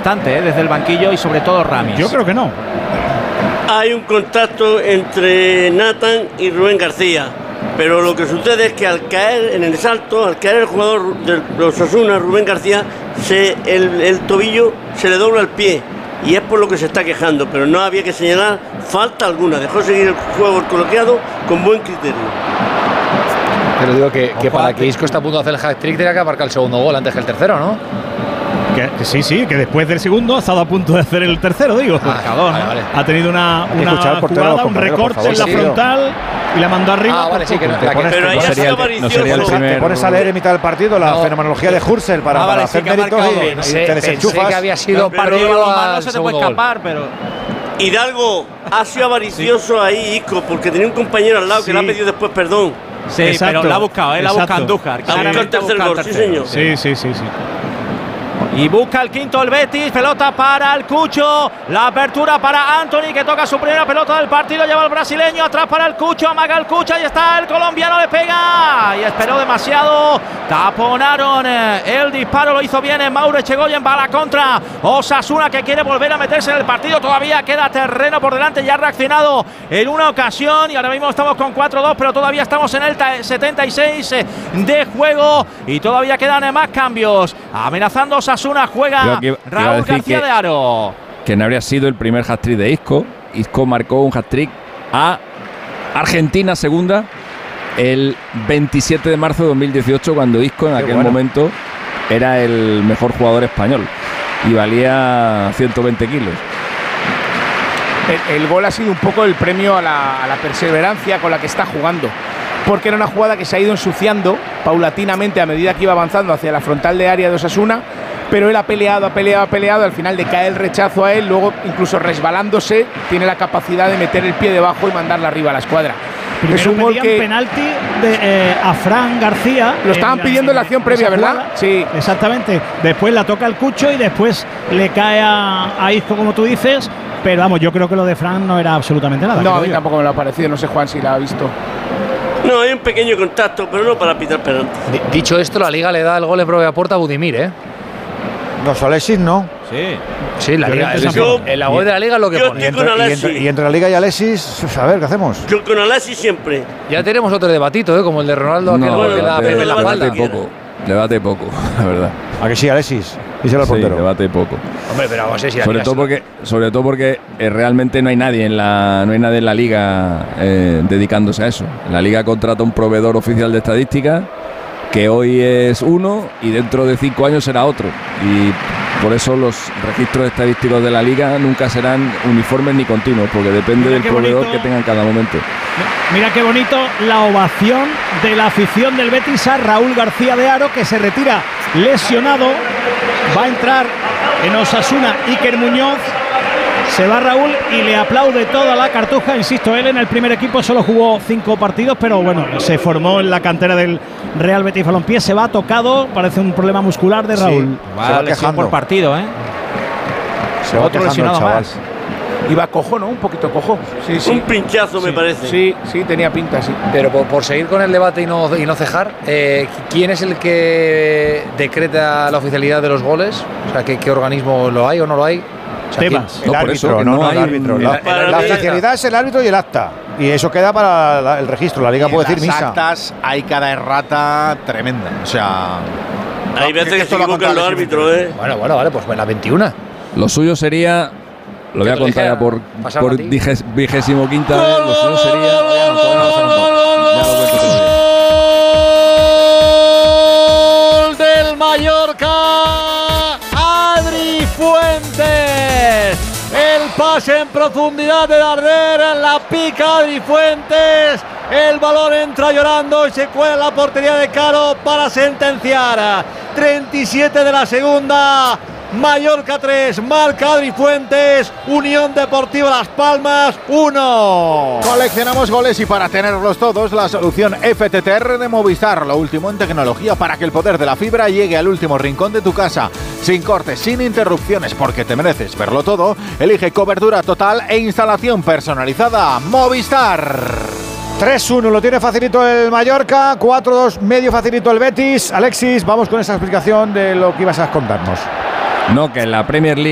bastante, desde el banquillo y sobre todo Ramis. Yo creo que no. Hay un contacto entre Nathan y Rubén García, pero lo que sucede es que al caer en el salto, al caer el jugador de los Osasuna, Rubén García, el tobillo se le dobla el pie y es por lo que se está quejando, pero no había que señalar falta alguna, dejó seguir el juego coloqueado con buen criterio. Pero digo que para que Isco está a punto de hacer el hat-trick tenía que marcar el segundo gol antes que el tercero, ¿no? Que sí, que después del segundo ha estado a punto de hacer el tercero, digo. Vale. Ha tenido una jugada, un recorte en la frontal y la mandó arriba. Vale, sí, que no, pero ahí no sería el primer. Te pones a leer en mitad del partido la fenomenología de Hurzel para hacer méritos y te desenchufas. Pensé que había sido partido no se te puede escapar, pero Hidalgo ha sido avaricioso ahí, Isco, porque tenía un compañero al lado que le ha pedido después perdón. Sí, exacto, pero la ha buscado, la busca Andújar. Ha buscado el tercer gol, sí, señor. Sí. Y busca el quinto el Betis, pelota para el Cucho, la apertura para Anthony que toca su primera pelota del partido, lleva el brasileño, atrás para el Cucho, amaga el Cucho, ahí está el colombiano, le pega y esperó demasiado, taponaron el disparo, lo hizo bien Mauro Echegoyen, va a la contra, Osasuna que quiere volver a meterse en el partido, todavía queda terreno por delante, ya ha reaccionado en una ocasión y ahora mismo estamos con 4-2, pero todavía estamos en el 76 de juego y todavía quedan más cambios, amenazando Osasuna, juega Raúl García de Aro. Que no habría sido el primer hat-trick de Isco. Isco marcó un hat-trick a Argentina segunda el 27 de marzo de 2018, cuando Isco en aquel momento era el mejor jugador español y valía 120 kilos. El gol ha sido un poco el premio a la perseverancia con la que está jugando, porque era una jugada que se ha ido ensuciando paulatinamente a medida que iba avanzando hacia la frontal de área de Osasuna, pero él ha peleado, al final de caer el rechazo a él, luego incluso resbalándose, tiene la capacidad de meter el pie debajo y mandarla arriba a la escuadra. Primero es un gol que penalti a Fran García. Lo estaban pidiendo en la acción previa, ¿verdad? Sí, exactamente. Después la toca el Cucho y después le cae a Isco, como tú dices. Pero vamos, yo creo que lo de Fran no era absolutamente nada. No, a mí tampoco me lo ha parecido. No sé, Juan, si la ha visto. No, hay un pequeño contacto, pero no para pitar penalti. Dicho esto, la Liga le da el gol en propia puerta a Budimir, ¿eh? Los Alexis, ¿no? Sí, la Liga. El gol de la Liga es lo que pone. Y entre la Liga y Alexis, a ver, ¿qué hacemos? Yo con Alexis siempre. Ya tenemos otro debatito, como el de Ronaldo, que da en la espalda. Debate poco, la verdad. ¿A que sí, Alexis? Díselo al portero. Debate poco. Hombre, pero vamos a ver si sobre todo porque realmente no hay nadie en la Liga dedicándose a eso. La Liga contrata un proveedor oficial de estadística que hoy es uno y dentro de 5 años será otro. Y por eso los registros estadísticos de la Liga nunca serán uniformes ni continuos, porque depende del proveedor que tenga en cada momento. Mira qué bonito la ovación de la afición del Betis a Raúl García de Aro, que se retira lesionado. Va a entrar en Osasuna Iker Muñoz. Se va Raúl y le aplaude toda la cartuja. Insisto, él en el primer equipo solo jugó 5 partidos, pero bueno, se formó en la cantera del Real Betis Balompié. Se va tocado, parece un problema muscular de Raúl. Se va quejando por partido, Se va otro lesionado más. Iba cojo, ¿no? Un poquito cojo. Sí. Un pinchazo, me parece. Sí, tenía pinta, sí. Pero por seguir con el debate y no cejar, ¿quién es el que decreta la oficialidad de los goles? O sea, ¿qué organismo lo hay o no lo hay? O sea, Tebas. El árbitro, el árbitro. La oficialidad es el árbitro y el acta. Y eso queda para el registro. La Liga puede decir misa. En las actas hay cada errata tremenda. O sea, hay veces que se equivocan los árbitros, Bueno, vale, pues la 21. Lo suyo sería, lo voy a contar ya por 25ª vez, lo suyo sería... ¡Gol del Mallorca! ¡Adri Fuentes! El pase en profundidad de Darder, la pica Adri Fuentes. El balón entra llorando y se cuela en la portería de Caro para sentenciar. 37 de la segunda. Mallorca 3, marca Adri Fuentes, Unión Deportiva Las Palmas 1. Coleccionamos goles y para tenerlos todos, la solución FTTR de Movistar, lo último en tecnología para que el poder de la fibra llegue al último rincón de tu casa, sin cortes, sin interrupciones, porque te mereces verlo todo. Elige cobertura total e instalación personalizada. Movistar. 3-1, lo tiene facilito el Mallorca, 4-2, medio facilito el Betis. Alexis, vamos con esa explicación de lo que ibas a contarnos. No, que en la Premier League